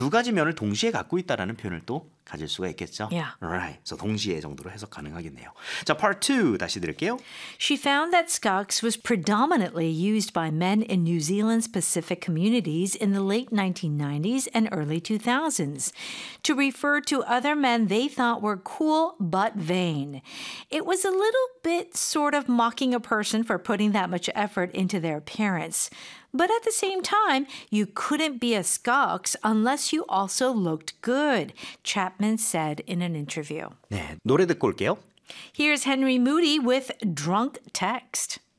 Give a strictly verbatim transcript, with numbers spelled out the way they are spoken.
두 가지 면을 동시에 갖고 있다라는 표현을 또 가질 수가 있겠죠. Yeah. Right. So 동시에 정도로 해석 가능하겠네요. 자, part two 다시 들을게요. She found that Scots was predominantly used by men in New Zealand's Pacific communities in the late nineteen nineties and early two thousands to refer to other men they thought were cool but vain. It was a little bit sort of mocking a person for putting that much effort into their appearance. But at the same time, you couldn't be a Scots unless you also looked good, Chapman said in an interview. 네, 노래 듣고 올게요. Here's Henry Moody with Drunk Text.